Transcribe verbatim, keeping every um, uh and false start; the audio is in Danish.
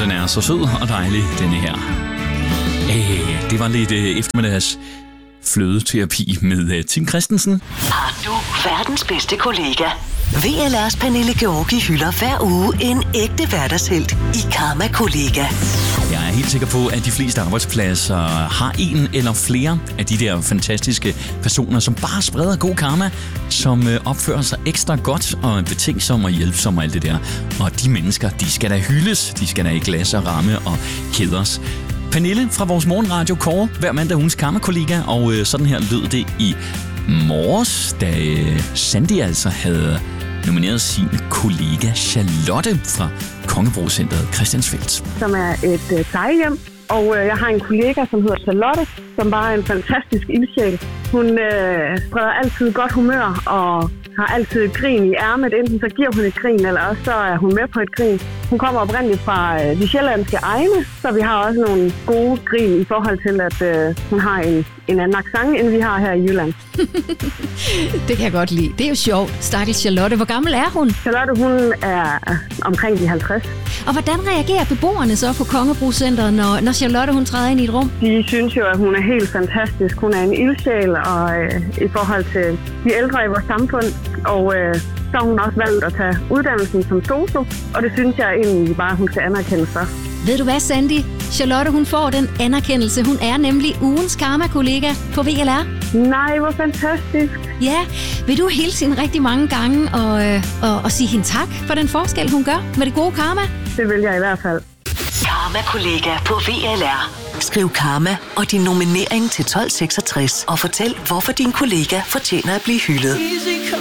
den er så sød og dejlig, denne her. Æh, det var lidt øh, eftermiddags flødeterapi med øh, Tim Christensen. Har du verdens bedste kollega? V L R's Pernille Georgi hylder hver uge en ægte hverdagshelt i Karma Kollega. Jeg er helt sikker på, at de fleste arbejdspladser har en eller flere af de der fantastiske personer, som bare spreder god karma, som opfører sig ekstra godt og er betænksomme og hjælpsomme og alt det der. Og de mennesker, de skal da hyldes, de skal da i glas og ramme og kædres. Pernille fra vores morgenradio Kåre, hver mandag ugens Karma-kollega, og øh, sådan her lød det i morges, da øh, Sandy altså havde nomineret sin kollega Charlotte fra Kongebro-centret Christiansfeld. Som er et øh, plejehjem, og øh, jeg har en kollega, som hedder Charlotte, som bare er en fantastisk ildsjæl. Hun øh, spreder altid godt humør og har altid et grin i ærmet. Enten så giver hun et grin, eller også så er hun med på et grin. Hun kommer oprindeligt fra øh, de sjællandske egne, så vi har også nogle gode grin i forhold til, at øh, hun har en, en anden accent, end vi har her i Jylland. Det kan jeg godt lide. Det er jo sjovt. Stakkels Charlotte. Hvor gammel er hun? Charlotte, hun er omkring de halvtreds. Og hvordan reagerer beboerne så på Kongebro-centret, når, når Charlotte hun træder ind i et rum? De synes jo, at hun er helt fantastisk. Hun er en ildsjæl og, øh, i forhold til de ældre i vores samfund. Og øh, så har hun også valgt at tage uddannelsen som sosu. Og det synes jeg egentlig bare, hun skal anerkende for. Ved du hvad, Sandy? Charlotte, hun får den anerkendelse. Hun er nemlig ugens karma-kollega på V L R. Nej, hvor fantastisk. Ja, vil du hilse hende rigtig mange gange og, øh, og, og sige hende tak for den forskel, hun gør med det gode karma? Det vil jeg i hvert fald. Karma-kollega på V L R. Skriv karma og din nominering til tolv seksogtres og fortæl, hvorfor din kollega fortjener at blive hyldet.